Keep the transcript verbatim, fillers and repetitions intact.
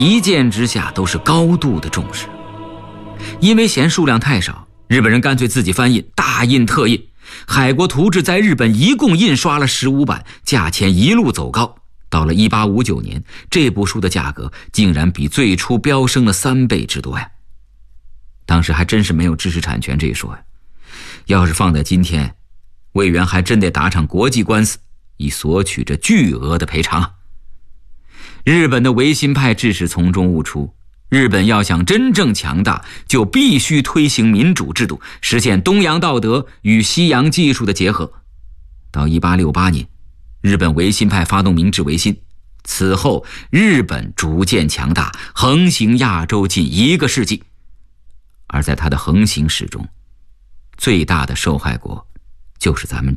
一见之下都是高度的重视。因为嫌数量太少，日本人干脆自己翻印，大印特印。海国图志在日本一共印刷了十五版，价钱一路走高。到了一八五九年，这部书的价格竟然比最初飙升了三倍之多呀！当时还真是没有知识产权这一说呀。要是放在今天，魏源还真得打场国际官司，以索取这巨额的赔偿。日本的维新派志士从中悟出，日本要想真正强大，就必须推行民主制度，实现东洋道德与西洋技术的结合。到一八六八年，日本维新派发动明治维新，此后日本逐渐强大，横行亚洲近一个世纪。而在它的横行史中，最大的受害国就是咱们